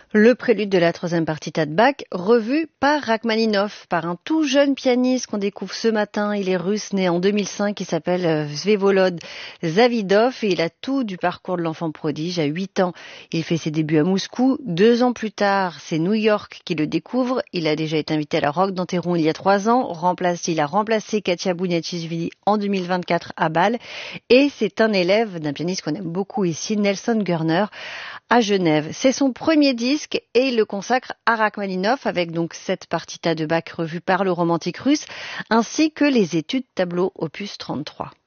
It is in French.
Le prélude de la troisième partita de Bach, revu par Rachmaninov, par un tout jeune pianiste qu'on découvre ce matin. Il est russe, né en 2005, il s'appelle Vsevolod Zavidov et il a tout du parcours de l'enfant prodige. À 8 ans, il fait ses débuts à Moscou. 2 ans plus tard, c'est New York qui le découvre. Il a déjà été invité à la Rock d'Anteron il y a 3 ans. Il a remplacé Katia Bouniatichvili en 2024 à Bâle. Et c'est un élève d'un pianiste qu'on aime beaucoup ici, Nelson Gurner, à Genève. C'est son premier disque et il le consacre à Rachmaninov avec donc cette partita de Bach revue par le romantique russe ainsi que les études tableau opus 33.